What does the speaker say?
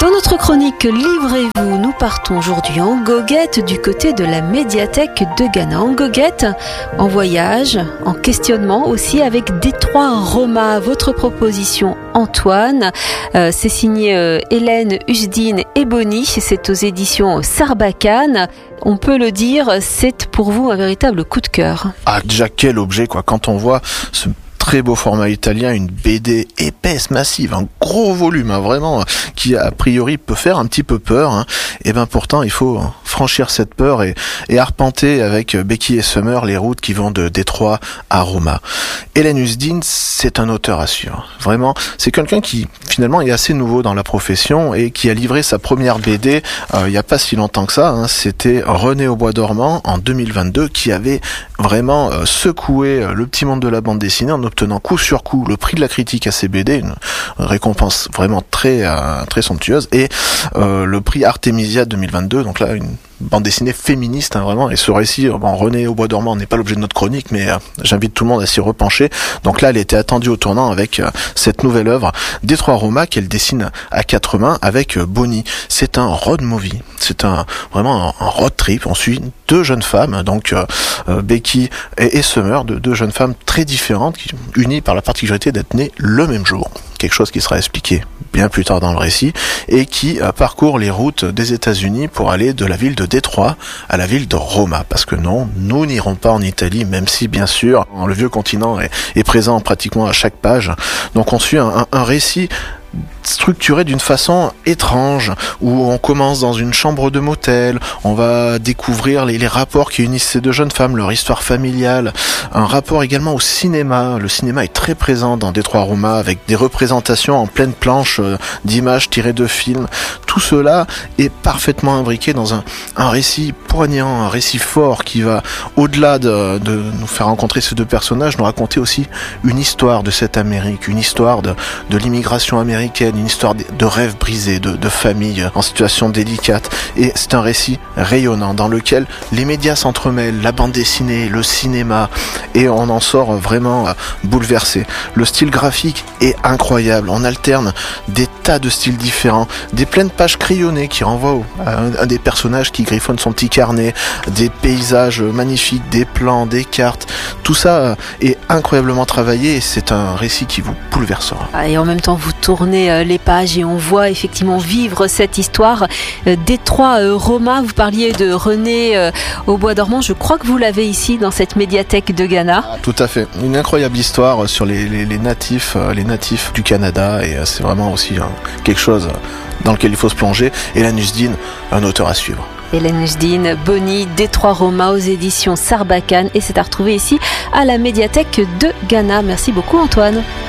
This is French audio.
Dans notre chronique Livrez-vous, nous partons aujourd'hui en goguette du côté de la médiathèque de Ghana. En goguette, en voyage, en questionnement aussi avec Détroit Roma. Votre proposition, Antoine, c'est signé Hélène Usdine et Bonny, c'est aux éditions Sarbacane. On peut le dire, c'est pour vous un véritable coup de cœur. Ah, déjà quel objet quoi, quand on voit ce très beau format italien, une BD épaisse, massive, un gros volume, vraiment, qui a priori peut faire un petit peu peur. Et ben pourtant, il faut franchir cette peur et arpenter avec Becky et Summer les routes qui vont de Détroit à Roma. Hélène Usdine, c'est un auteur à suivre. Vraiment, c'est quelqu'un qui finalement est assez nouveau dans la profession et qui a livré sa première BD il n'y a pas si longtemps que ça. C'était René au bois dormant en 2022 qui avait vraiment secoué le petit monde de la bande dessinée en obtenant coup sur coup le prix de la critique à ses BD, une récompense vraiment très somptueuse, et le prix Artemisia 2022, donc là une bande dessinée féministe vraiment, et ce récit, René au bois dormant n'est pas l'objet de notre chronique, mais j'invite tout le monde à s'y repencher. Donc là elle était attendue au tournant avec cette nouvelle œuvre Détroit Roma qu'elle dessine à quatre mains avec Bonny. C'est un road movie, c'est vraiment un road trip. On suit deux jeunes femmes, donc Becky et Summer, deux jeunes femmes très différentes, unies par la particularité d'être nées le même jour. Quelque chose qui sera expliqué bien plus tard dans le récit, et qui parcourt les routes des États-Unis pour aller de la ville de Détroit à la ville de Roma. Parce que non, nous n'irons pas en Italie, même si bien sûr le vieux continent est présent pratiquement à chaque page. Donc on suit un récit structuré d'une façon étrange, où on commence dans une chambre de motel, on va découvrir les rapports qui unissent ces deux jeunes femmes, leur histoire familiale, un rapport également au cinéma. Le cinéma est très présent dans Détroit Roma, avec des représentations en pleine planche d'images tirées de films. Tout cela est parfaitement imbriqué dans un récit poignant, un récit fort qui va, au-delà de nous faire rencontrer ces deux personnages, nous raconter aussi une histoire de cette Amérique, une histoire de l'immigration américaine, une histoire de rêves brisés, de familles en situation délicate. Et c'est un récit rayonnant dans lequel les médias s'entremêlent, la bande dessinée, le cinéma, et on en sort vraiment bouleversé. Le style graphique est incroyable, on alterne des tas de styles différents, des pleines pages crayonnées qui renvoient à un des personnages qui griffonne son petit carnet, des paysages magnifiques, des plans, des cartes, tout ça est incroyablement travaillé, et c'est un récit qui vous bouleversera. Et en même temps vous tournez les pages et on voit effectivement vivre cette histoire. Détroit Roma, vous parliez de René au bois dormant, je crois que vous l'avez ici dans cette médiathèque de Ghana. Tout à fait, une incroyable histoire sur les natifs du Canada, et c'est vraiment aussi quelque chose dans lequel il faut se plonger. Hélène Usdine, un auteur à suivre. Hélène Usdine, Bonny, Détroit Roma aux éditions Sarbacane, et c'est à retrouver ici à la médiathèque de Ghana. Merci beaucoup Antoine.